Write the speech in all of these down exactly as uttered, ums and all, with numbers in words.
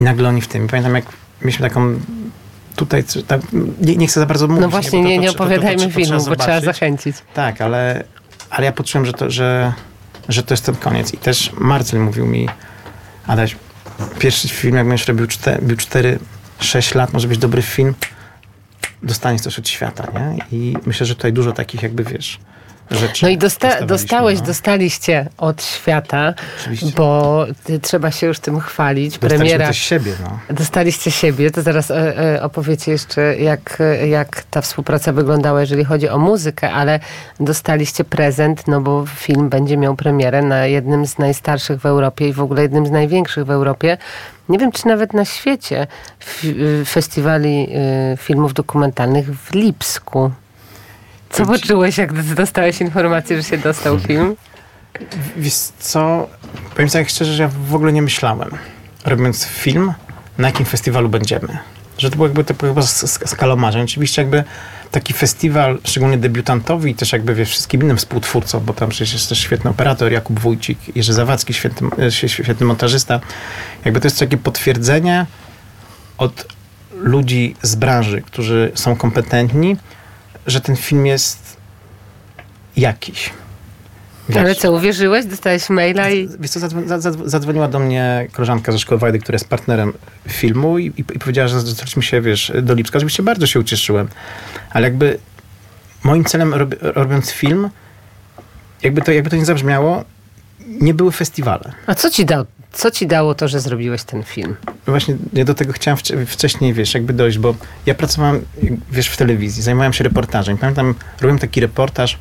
I nagle oni w tym. Pamiętam, jak mieliśmy taką tutaj, tak, nie, nie chcę za bardzo mówić. No właśnie, nie, nie, to, nie opowiadajmy to, to, to, to, filmu, bo trzeba zachęcić. Tak, ale, ale ja poczułem, że to, że, że to jest ten koniec. I też Marcel mówił mi, Adaś, pierwszy film, jak będziesz robił cztery sześć lat, może być dobry film, dostaniesz coś od świata, nie? I myślę, że tutaj dużo takich jakby, wiesz, rzeczy. No i dosta- dostałeś, no. dostaliście od świata, oczywiście. Bo trzeba się już tym chwalić. Dostaliśmy Premiera, też siebie, no. Dostaliście siebie, to zaraz e, e, opowiecie jeszcze, jak, jak ta współpraca wyglądała, jeżeli chodzi o muzykę, ale dostaliście prezent, no bo film będzie miał premierę na jednym z najstarszych w Europie i w ogóle jednym z największych w Europie. Nie wiem, czy nawet na świecie, f- festiwali y, filmów dokumentalnych w Lipsku. Co poczułeś, jak dostałeś informację, że się dostał film? Wiesz co, powiem tak szczerze, że ja w ogóle nie myślałem, robiąc film, na jakim festiwalu będziemy. Że to było jakby to chyba skala marzeń. Oczywiście jakby taki festiwal, szczególnie debiutantowi i też jakby wiesz, wszystkim innym współtwórcom, bo tam przecież jest też świetny operator, Jakub Wójcik, Jerzy Zawadzki, świetny, świetny montażysta. Jakby to jest takie potwierdzenie od ludzi z branży, którzy są kompetentni, że ten film jest jakiś. Wiesz, ale co, uwierzyłeś? Dostałeś maila i... Wiesz co, zadzwoniła do mnie koleżanka ze szkoły Wajdy, która jest partnerem filmu i, i, i powiedziała, że zaczęliśmy się, wiesz, do Lipska. Oczywiście bardzo się ucieszyłem. Ale jakby moim celem rob, robiąc film, jakby to, jakby to nie zabrzmiało, nie były festiwale. A co ci dało? Co ci dało to, że zrobiłeś ten film? Właśnie ja do tego chciałem wcześniej, wiesz, jakby dojść, bo ja pracowałem, wiesz, w telewizji, zajmowałem się reportażem. Pamiętam, robiłem taki reportaż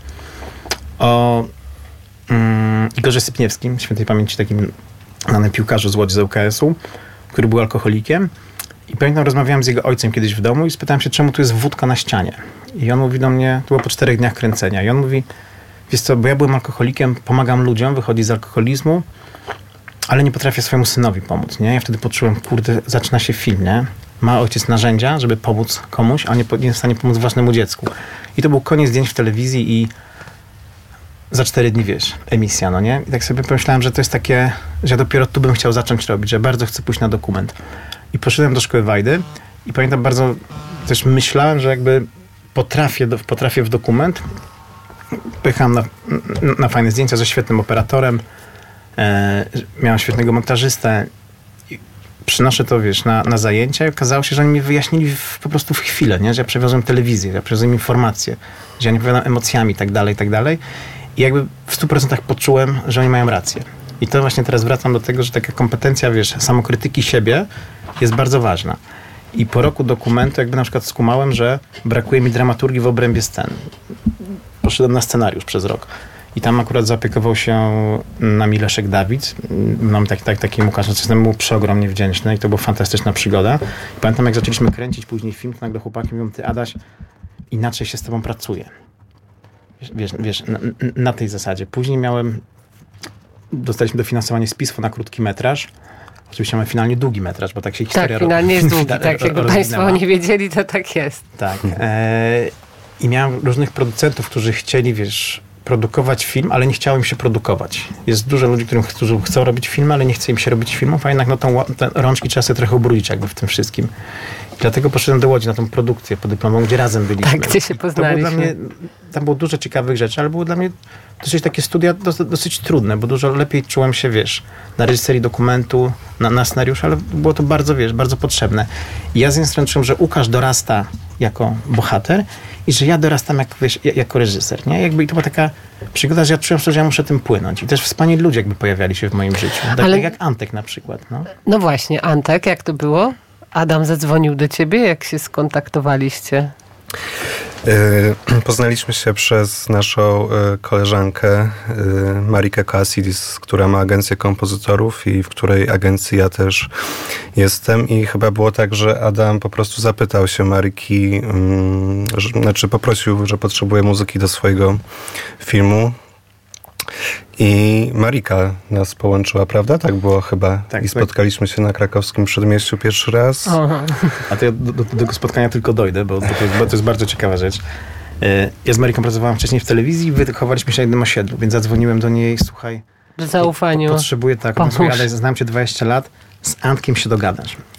o um, Igorze Sypniewskim, świętej pamięci, takim znanym piłkarzu z Łodzi z U K S-u, który był alkoholikiem. I pamiętam, rozmawiałem z jego ojcem kiedyś w domu i spytałem się, czemu tu jest wódka na ścianie. I on mówi do mnie, to było po czterech dniach kręcenia, i on mówi, wiesz co, bo ja byłem alkoholikiem, pomagam ludziom wychodzić z alkoholizmu, ale nie potrafię swojemu synowi pomóc, nie? Ja wtedy poczułem, kurde, zaczyna się film, nie? Ma ojciec narzędzia, żeby pomóc komuś, a nie, nie jest w stanie pomóc własnemu dziecku. I to był koniec zdjęć w telewizji i za cztery dni, wiesz, emisja, no nie? I tak sobie pomyślałem, że to jest takie, że ja dopiero tu bym chciał zacząć robić, że bardzo chcę pójść na dokument. I poszedłem do szkoły Wajdy i pamiętam, bardzo też myślałem, że jakby potrafię, do, potrafię w dokument. Pojechałem na, na fajne zdjęcia ze świetnym operatorem. E, miałem świetnego montażystę. I przynoszę to, wiesz, na, na zajęcia i okazało się, że oni mi wyjaśnili w, po prostu w chwilę, nie? Że ja przewiozłem telewizję, że ja przewiozłem informacje, że ja nie opowiadam emocjami i tak dalej, i tak dalej. I jakby w stu procentach poczułem, że oni mają rację. I to właśnie teraz wracam do tego, że taka kompetencja, wiesz, samokrytyki siebie jest bardzo ważna. I po roku dokumentu jakby na przykład skumałem, że brakuje mi dramaturgii w obrębie scen. Poszedłem na scenariusz przez rok. I tam akurat zaopiekował się nami Leszek Dawid. Mam tak, tak, taki Łukasz, jestem mu przeogromnie wdzięczny i to była fantastyczna przygoda. I pamiętam, jak zaczęliśmy kręcić później film, to nagle chłopaki mówią, ty Adaś, inaczej się z tobą pracuje. Wiesz, wiesz na, na tej zasadzie. Później miałem, dostaliśmy dofinansowanie z PISF-u na krótki metraż. Oczywiście mamy finalnie długi metraż, bo tak się historia... Tak, finalnie jest długi, tak, jakby państwo nie wiedzieli, to tak jest. Tak. E, I miałem różnych producentów, którzy chcieli, wiesz, produkować film, ale nie chciało im się produkować. Jest dużo ludzi, którym, którzy chcą robić filmy, ale nie chce im się robić filmów, a jednak no, tą, te rączki trzeba sobie trochę ubrudzić jakby w tym wszystkim. I dlatego poszedłem do Łodzi na tą produkcję podyplomową, gdzie razem byliśmy. Tak, gdzie się poznaliśmy. To było dla mnie, tam było dużo ciekawych rzeczy, ale było dla mnie dosyć takie studia dosyć, dosyć trudne, bo dużo lepiej czułem się, wiesz, na reżyserii dokumentu, na, na scenariuszu, ale było to bardzo, wiesz, bardzo potrzebne. I ja z jednej strony czułem, że Łukasz dorasta jako bohater i że ja dorastam jak, wiesz, jako reżyser, nie? Jakby, i to była taka przygoda, że ja czułem, że ja muszę tym płynąć. I też wspaniali ludzie jakby pojawiali się w moim życiu. Tak ale... jak Antek na przykład. No. no właśnie, Antek, jak to było? Adam zadzwonił do ciebie, jak się skontaktowaliście? Poznaliśmy się przez naszą koleżankę Marikę Kassidis, która ma agencję kompozytorów i w której agencji ja też jestem. I chyba było tak, że Adam po prostu zapytał się Maryki, że, znaczy poprosił, że potrzebuje muzyki do swojego filmu. I Marika nas połączyła, prawda? Tak było chyba. Tak, I spotkaliśmy się na krakowskim Przedmieściu pierwszy raz. Aha. A to ja do, do, do tego spotkania tylko dojdę, bo to jest, bo to jest bardzo ciekawa rzecz. Ja z Mariką pracowałem wcześniej w telewizji i wychowaliśmy się na jednym osiedlu, więc zadzwoniłem do niej, słuchaj, W zaufaniu. Potrzebuję tak, Pomóż. Adaś, znam cię dwadzieścia lat, z Antkiem się dogadasz.